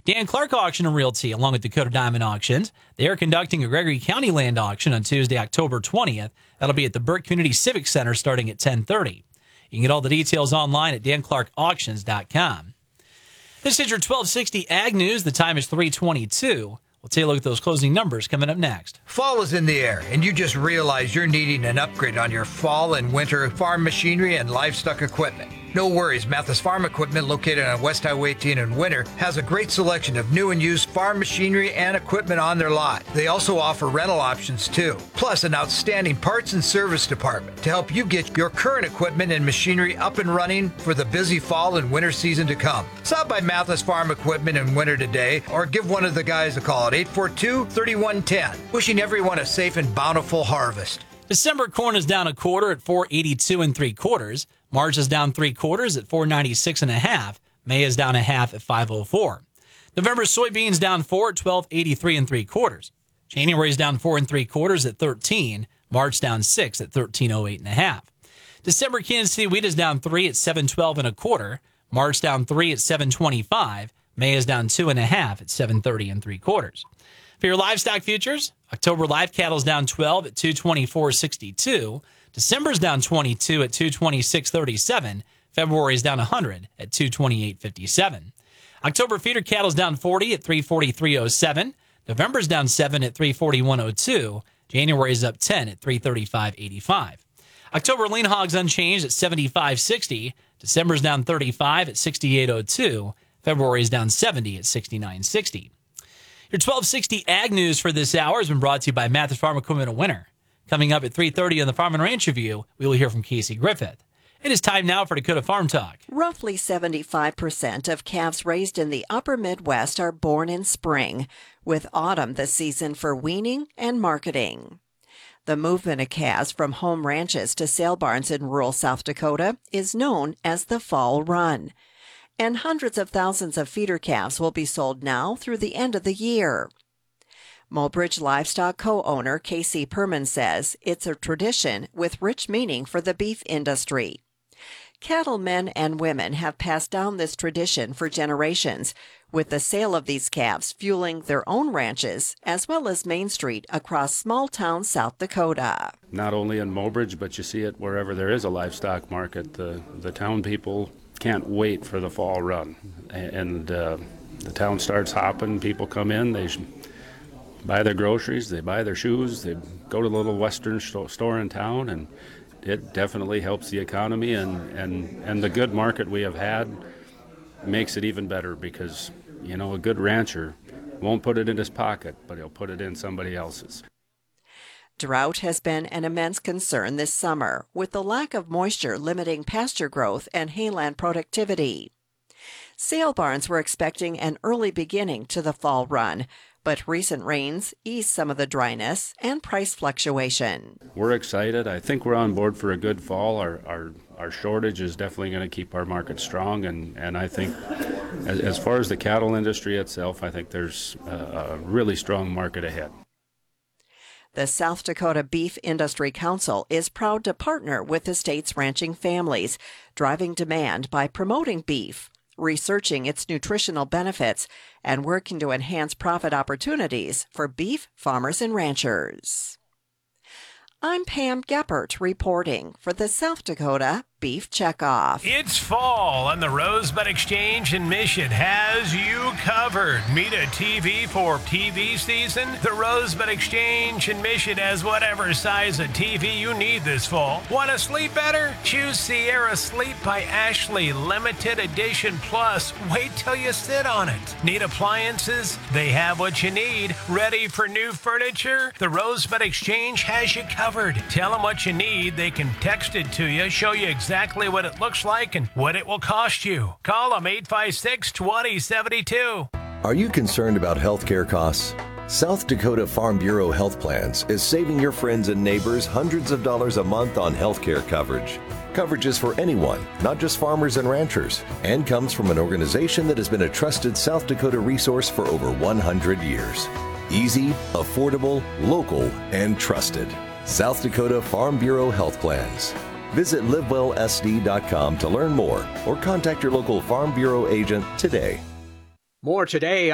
Dan Clark Auction and Realty, along with Dakota Diamond Auctions, they are conducting a Gregory County land auction on Tuesday, October 20th. That'll be at the Burke Community Civic Center starting at 10:30. You can get all the details online at danclarkauctions.com. This is your 1260 Ag News. The time is 3:22. We'll take a look at those closing numbers coming up next. Fall is in the air, and you just realize you're needing an upgrade on your fall and winter farm machinery and livestock equipment. No worries, Mathis Farm Equipment, located on West Highway 18 in Winter, has a great selection of new and used farm machinery and equipment on their lot. They also offer rental options too, plus an outstanding parts and service department to help you get your current equipment and machinery up and running for the busy fall and winter season to come. Stop by Mathis Farm Equipment in Winter today, or give one of the guys a call at 842-3110. Wishing everyone a safe and bountiful harvest. December corn is down a quarter at 482 3/4. March is down 3/4 at 496 1/2. May is down a half at 504. November soybeans down 4 at 1283 3/4. January is down 4 3/4 at 13. March down 6 at 1308 1/2. December Kansas City wheat is down 3 at 712 1/4. March down 3 at 725. May is down 2 1/2 at 730 3/4. For your livestock futures, October live cattle is down 12 at 224.62. December's down 22 at 226.37. February is down 100 at 228.57. October feeder cattle is down 40 at 343.07. November's down 7 at 341.02. January is up 10 at 335.85. October lean hogs unchanged at 75.60. December's down 35 at 68.02. February is down 70 at 69.60. Your 1260 Ag News for this hour has been brought to you by Mathis Farm Equipment of Winter. Coming up at 3:30 on the Farm and Ranch Review, we will hear from Casey Griffith. It is time now for Dakota Farm Talk. Roughly 75% of calves raised in the upper Midwest are born in spring, with autumn the season for weaning and marketing. The movement of calves from home ranches to sale barns in rural South Dakota is known as the Fall Run. And hundreds of thousands of feeder calves will be sold now through the end of the year. Mulbridge Livestock co-owner Casey Perman says it's a tradition with rich meaning for the beef industry. Cattlemen and women have passed down this tradition for generations, with the sale of these calves fueling their own ranches as well as Main Street across small-town South Dakota. Not only in Mulbridge, but you see it wherever there is a livestock market. The town people can't wait for the fall run, and the town starts hopping. People come in, they buy their groceries, they buy their shoes, they go to the little western store in town, and it definitely helps the economy, and the good market we have had makes it even better, because a good rancher won't put it in his pocket, but he'll put it in somebody else's. Drought has been an immense concern this summer, with the lack of moisture limiting pasture growth and hayland productivity. Sale barns were expecting an early beginning to the fall run, but recent rains eased some of the dryness and price fluctuation. We're excited. I think we're on board for a good fall. Our shortage is definitely going to keep our market strong, and I think as far as the cattle industry itself, I think there's a really strong market ahead. The South Dakota Beef Industry Council is proud to partner with the state's ranching families, driving demand by promoting beef, researching its nutritional benefits, and working to enhance profit opportunities for beef farmers and ranchers. I'm Pam Geppert reporting for the South Dakota Beef Checkoff. It's fall, and the Rosebud Exchange in Mission has you covered. Meet a TV for TV season? The Rosebud Exchange in Mission has whatever size of TV you need this fall. Want to sleep better? Choose Sierra Sleep by Ashley Limited Edition Plus. Wait till you sit on it. Need appliances? They have what you need. Ready for new furniture? The Rosebud Exchange has you covered. Tell them what you need. They can text it to you, show you exactly what it looks like and what it will cost you. Call them 856-2072. Are you concerned about healthcare costs? South Dakota Farm Bureau Health Plans is saving your friends and neighbors hundreds of dollars a month on healthcare coverage. Coverage is for anyone, not just farmers and ranchers, and comes from an organization that has been a trusted South Dakota resource for over 100 years. Easy, affordable, local, and trusted. South Dakota Farm Bureau Health Plans. Visit livewellsd.com to learn more or contact your local Farm Bureau agent today. More today